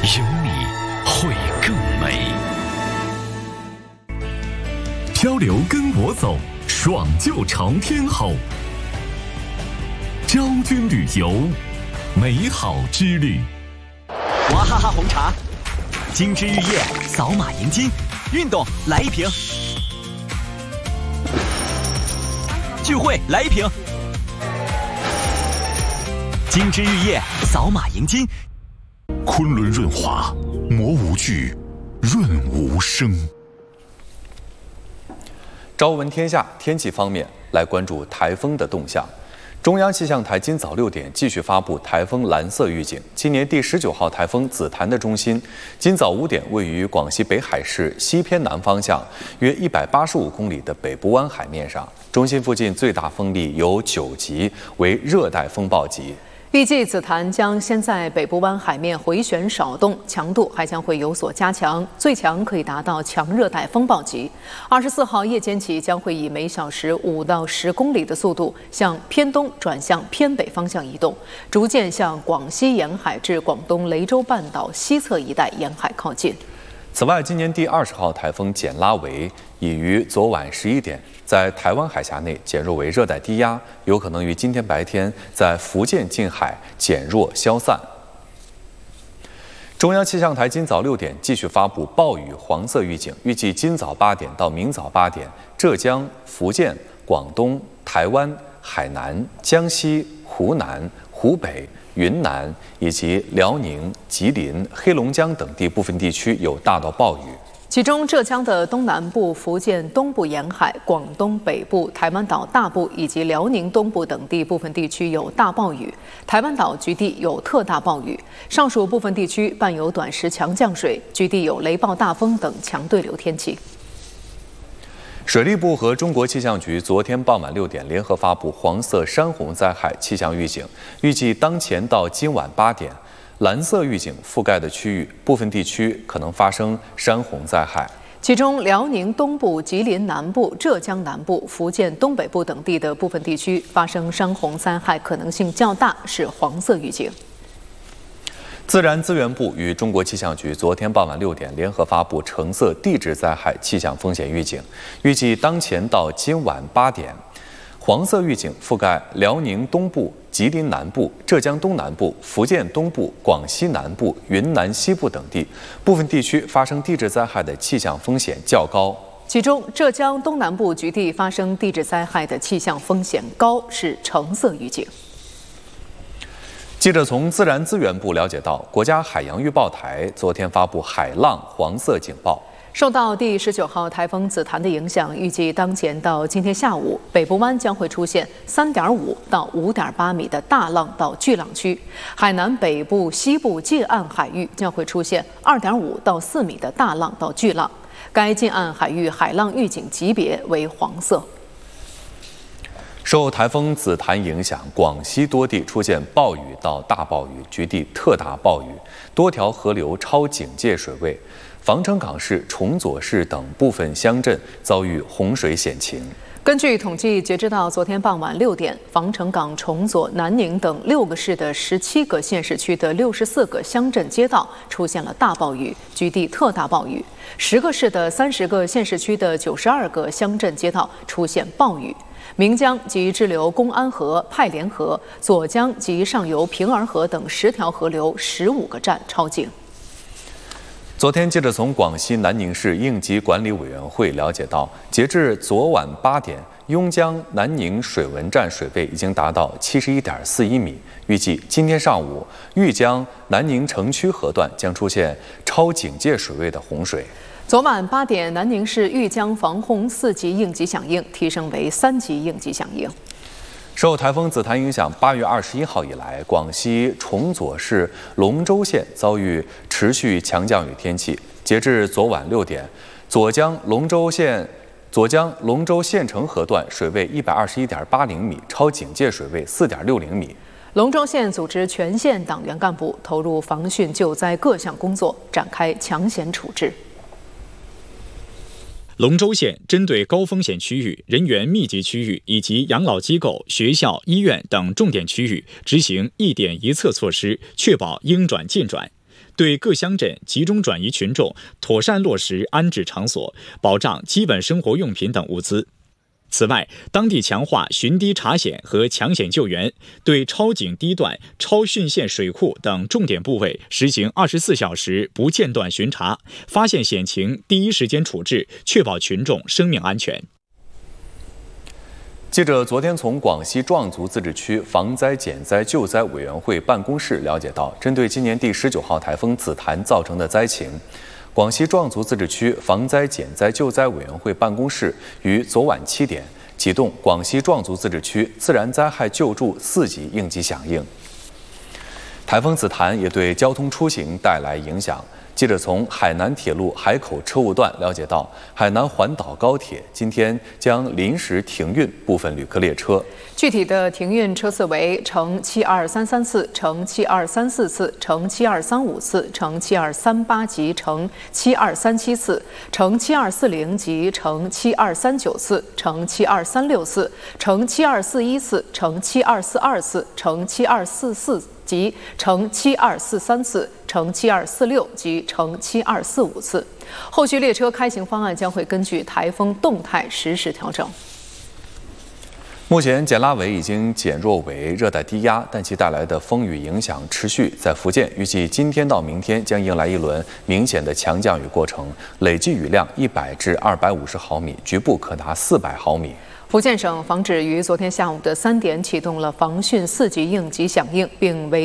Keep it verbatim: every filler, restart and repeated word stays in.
有你会更美。漂流跟我走，爽就朝天吼。昭君旅游，美好之旅。 娃哈哈红茶，金枝玉叶，扫码赢金。运动来一瓶，聚会来一瓶。金枝玉叶，扫码赢金。 昆仑润滑，磨无惧，润无声。 朝闻天下，天气方面来关注台风的动向。中央气象台今早六点继续发布台风蓝色预警。今年第十九号台风紫檀的中心，今早五点位于广西北海市西偏南方向约一百八十五公里的北部湾海面上，中心附近最大风力有九级，为热带风暴级。 预计紫檀将先在北部湾海面回旋少动，强度还将会有所加强，最强可以达到强热带风暴级。二十四号夜间起将会以每小时五到十公里的速度向偏东转向偏北方向移动，逐渐向广西沿海至广东雷州半岛西侧一带沿海靠近。 此外，今年第二十号台风简拉维已于昨晚十一点在台湾海峡内减弱为热带低压，有可能于今天白天在福建近海减弱消散。中央气象台今早六点继续发布暴雨黄色预警，预计今早八点到明早八点，浙江、福建、广东、台湾、海南、江西、湖南、湖北、云南以及辽宁、吉林、黑龙江等地部分地区有大到暴雨。 其中，浙江的东南部、福建东部沿海、广东北部、台湾岛大部以及辽宁东部等地部分地区有大暴雨，台湾岛局地有特大暴雨。上述部分地区伴有短时强降水，局地有雷暴大风等强对流天气。 水利部和中国气象局昨天傍晚六点联合发布黄色山洪灾害气象预警，预计当前到今晚八点，蓝色预警覆盖的区域部分地区可能发生山洪灾害。 其中，辽宁东部、吉林南部、浙江南部、福建东北部等地的部分地区发生山洪灾害可能性较大，是黄色预警。 自然资源部与中国气象局昨天傍晚六点联合发布橙色地质灾害气象风险预警，预计当前到今晚八点，黄色预警覆盖辽宁东部、吉林南部、浙江东南部、福建东部、广西南部、云南西部等地，部分地区发生地质灾害的气象风险较高。 其中，浙江东南部局地发生地质灾害的气象风险高，是橙色预警。 记者从自然资源部了解到，国家海洋预报台昨天发布海浪黄色警报。 受到第十九号台风紫檀的影响，预计当前到今天下午，北部湾将会出现三点五到五点八米的大浪到巨浪区，海南北部、西部近岸海域将会出现二点五到四米的大浪到巨浪，该近岸海域海浪预警级别为黄色。 受台风紫檀影响，广西多地出现暴雨到大暴雨，局地特大暴雨，多条河流超警戒水位，防城港市、崇左市等部分乡镇遭遇洪水险情。 根据统计，截至到昨天傍晚六点，防城港、崇左、南宁等六个市的十七个县市区的六十四个乡镇街道出现了大暴雨，局地特大暴雨；十个市的三十个县市区的九十二个乡镇街道出现暴雨。岷江及支流公安河、派连河、左江及上游平儿河等十条河流十五个站超警。 昨天，记者从广西南宁市应急管理委员会了解到，截至昨晚八点，邕江南宁水文站水位已经达到七十一点四一米。预计今天上午，豫江南宁城区河段将出现超警戒水位的洪水。 昨晚八点，南宁市豫江防洪四级应急响应提升为三级应急响应。 受台风紫檀影响，八月二十一号以来，广西崇左市龙州县遭遇持续强降雨天气。截至昨晚六点，左江龙州县左江龙州县城河段水位一百二十一点八零米，超警戒水位四点六零米。 龙州县组织全县党员干部投入防汛救灾各项工作，展开抢险处置。 龙州县针对高风险区域、人员密集区域以及养老机构、学校、医院等重点区域，执行一点一策措施，确保应转尽转。 对各乡镇集中转移群众，妥善落实安置场所，保障基本生活用品等物资。此外，当地强化巡堤查险和抢险救援，对超警堤段、超汛线水库等重点部位实行二十四小时不间断巡查，发现险情第一时间处置，确保群众生命安全。 记者昨天从广西壮族自治区防灾减灾救灾委员会办公室了解到，针对今年第十九号台风紫檀造成的灾情，广西壮族自治区防灾减灾救灾委员会办公室于昨晚七点启动广西壮族自治区自然灾害救助四级应急响应。台风紫檀也对交通出行带来影响。记者从海南铁路海口车务段了解到，海南环岛高铁今天将临时停运部分旅客列车。 具体的停运车次为乘七二三三次、乘七二三四次、乘七二三五次、乘七二三八及乘七二三七次、乘七二四零及乘七二三九次、乘七二三六次、乘七二四一次、乘七二四二次、乘七二四四及乘七二四三次、乘七二四六及乘七二四五次。后续列车开行方案将会根据台风动态实时调整。 目前，简拉维已经减弱为热带低压，但其带来的风雨影响持续。在福建，预计今天到明天将迎来一轮明显的强降雨过程，累计雨量一百至二百五十毫米，局部可达四百毫米。 福建省防指于昨天下午的三点启动了防汛四级应急响应，并为